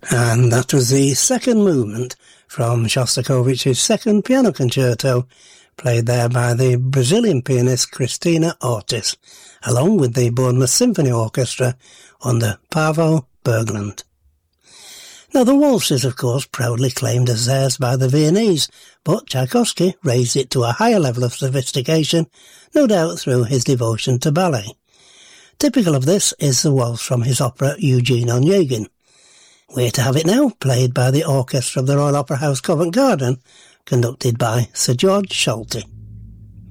And that was the second movement from Shostakovich's second piano concerto, played there by the Brazilian pianist Cristina Ortiz, along with the Bournemouth Symphony Orchestra under Paavo Berglund. Now, the waltz is, of course, proudly claimed as theirs by the Viennese, but Tchaikovsky raised it to a higher level of sophistication, no doubt through his devotion to ballet. Typical of this is the waltz from his opera Eugene Onegin. We're to have it now, played by the orchestra of the Royal Opera House Covent Garden, conducted by Sir George Solti.